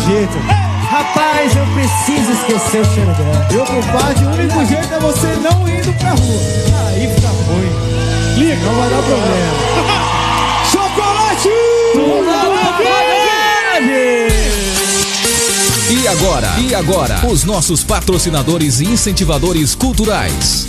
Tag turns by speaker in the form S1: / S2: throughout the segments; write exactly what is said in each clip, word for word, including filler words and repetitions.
S1: jeito. Rapaz, eu preciso esquecer o cheiro dela.
S2: Eu, compadre, o único jeito é você não indo pra rua.
S1: Aí fica ruim.
S2: Liga, não vai dar problema. Chocolate!
S3: E agora, e agora, os nossos patrocinadores e incentivadores culturais.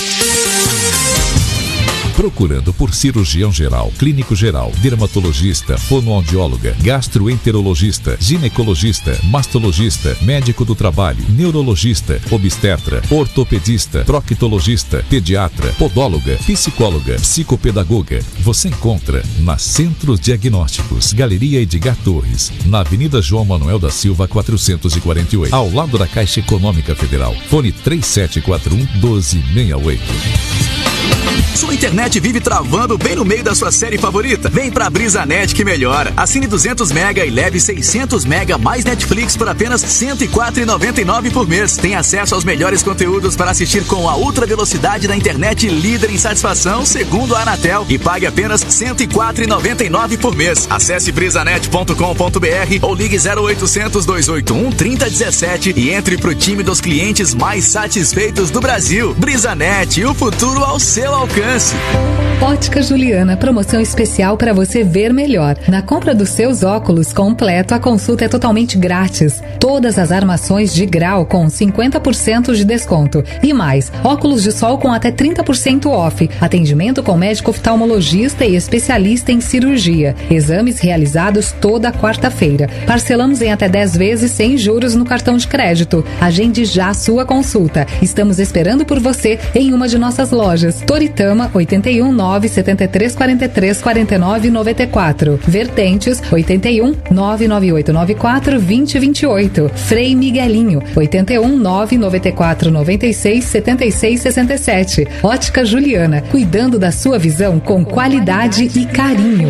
S3: Procurando por cirurgião geral, clínico geral, dermatologista, fonoaudióloga, gastroenterologista, ginecologista, mastologista, médico do trabalho, neurologista, obstetra, ortopedista, proctologista, pediatra, podóloga, psicóloga, psicopedagoga. Você encontra na Centros Diagnósticos, Galeria Edgar Torres, na Avenida João Manuel da Silva quatrocentos e quarenta e oito, ao lado da Caixa Econômica Federal. Fone três sete quatro um, um dois seis oito.
S4: Sua internet vive travando bem no meio da sua série favorita? Vem pra BrisaNet que melhora. Assine duzentos mega e leve seiscentos mega mais Netflix por apenas cento e quatro reais e noventa e nove centavos por mês. Tem acesso aos melhores conteúdos para assistir com a ultra velocidade da internet líder em satisfação, segundo a Anatel, e pague apenas cento e quatro reais e noventa e nove centavos por mês. Acesse brisanet ponto com ponto br ou ligue zero oitocentos, dois oito um, trinta dezessete e entre pro time dos clientes mais satisfeitos do Brasil. BrisaNet, o futuro ao seu alcance.
S5: Ótica Juliana, promoção especial para você ver melhor. Na compra dos seus óculos completo, a consulta é totalmente grátis. Todas as armações de grau com cinquenta por cento de desconto. E mais, óculos de sol com até trinta por cento off. Atendimento com médico oftalmologista e especialista em cirurgia. Exames realizados toda quarta-feira. Parcelamos em até dez vezes sem juros no cartão de crédito. Agende já sua consulta. Estamos esperando por você em uma de nossas lojas. Toritama oito um nove sete três quatro três quatro nove nove quatro. Vertentes oito um nove nove oito nove quatro dois zero dois oito. Frei Miguelinho oito um nove nove quatro nove seis sete seis seis sete. Ótica Juliana, cuidando da sua visão com qualidade e carinho.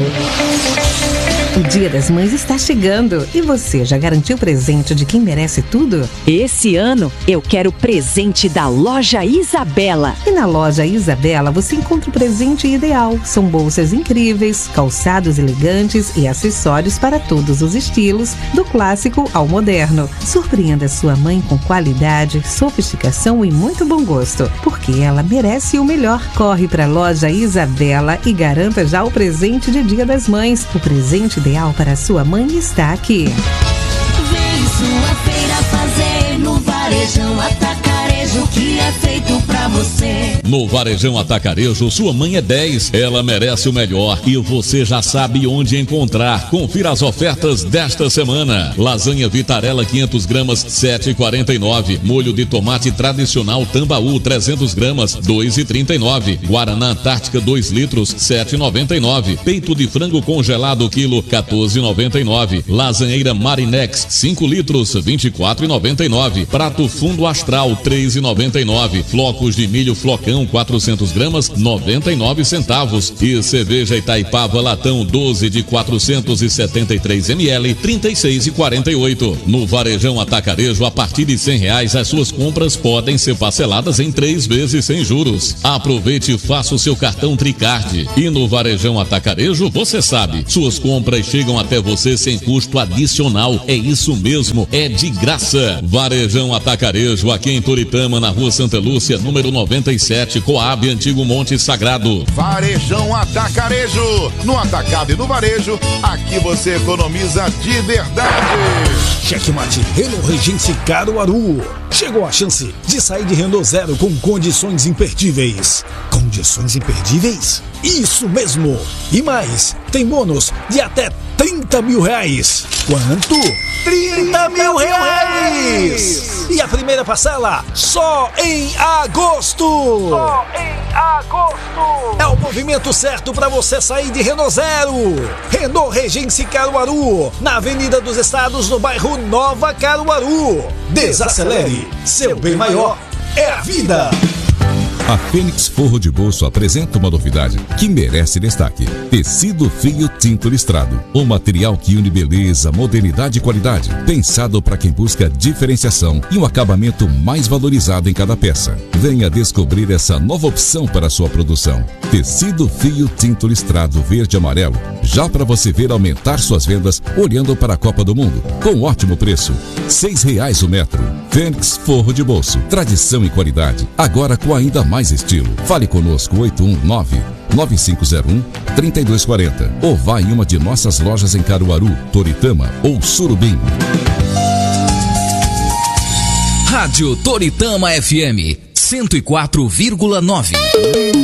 S6: O Dia das Mães está chegando e você já garantiu o presente de quem merece tudo?
S7: Esse ano eu quero o presente da Loja Isabela.
S6: E na Loja Isabela você encontra o presente ideal. São bolsas incríveis, calçados elegantes e acessórios para todos os estilos, do clássico ao moderno. Surpreenda sua mãe com qualidade, sofisticação e muito bom gosto, porque ela merece o melhor. Corre para a Loja Isabela e garanta já o presente de Dia das Mães. O presente ideal para sua mãe está aqui.
S8: Vem sua feira fazer no Varejão Atacarejo, que é feito pra você.
S9: No Varejão Atacarejo, sua mãe é dez. Ela merece o melhor e você já sabe onde encontrar. Confira as ofertas desta semana. Lasanha Vitarella quinhentas gramas, sete reais e quarenta e nove centavos. Molho de tomate tradicional Tambaú, trezentas gramas, dois reais e trinta e nove centavos. Guaraná Antártica dois litros, sete reais e noventa e nove centavos. Peito de frango congelado quilo, quatorze reais e noventa e nove centavos. Lasanheira Marinex cinco litros, vinte e quatro reais e noventa e nove centavos. Prato fundo astral, três reais e noventa e nove centavos. Flocos de milho flocão quatrocentas gramas, noventa e nove centavos. E cerveja Itaipava latão doze de quatrocentos e setenta e três mililitros, trinta e seis reais e quarenta e oito centavos. No Varejão Atacarejo, a partir de cem reais, as suas compras podem ser parceladas em três vezes sem juros. Aproveite e faça o seu cartão Tricard. E no Varejão Atacarejo, você sabe, suas compras chegam até você sem custo adicional. É isso mesmo, é de graça. Varejão Atacarejo, aqui em Toritama, na Rua Santa Lúcia, número noventa e sete, Coab, Antigo Monte Sagrado.
S10: Varejão Atacarejo, no atacado e no varejo, aqui você economiza de verdade.
S11: Checkmate Renault Regence Caruaru. Chegou a chance de sair de Renault Zero com condições imperdíveis. Condições imperdíveis? Isso mesmo! E mais, tem bônus de até trinta mil reais. Quanto? trinta mil reais! E a primeira parcela só em agosto! Só em agosto! É o movimento certo para você sair de Renault Zero. Renault Regence Caruaru, na Avenida dos Estados, no bairro Nova Caruaru. Desacelere, seu bem maior é a vida!
S3: A Fênix Forro de Bolso apresenta uma novidade que merece destaque: tecido fio tinto listrado, um material que une beleza, modernidade e qualidade, pensado para quem busca diferenciação e um acabamento mais valorizado em cada peça. Venha descobrir essa nova opção para a sua produção. Tecido fio tinto listrado verde e amarelo, já para você ver aumentar suas vendas olhando para a Copa do Mundo, com ótimo preço, seis reais o metro. Fênix Forro de Bolso, tradição e qualidade, agora com ainda mais estilo. Fale conosco oito um nove, nove cinco zero um, três dois quatro zero ou vá em uma de nossas lojas em Caruaru, Toritama ou Surubim.
S12: Rádio Toritama F M cento e quatro vírgula nove.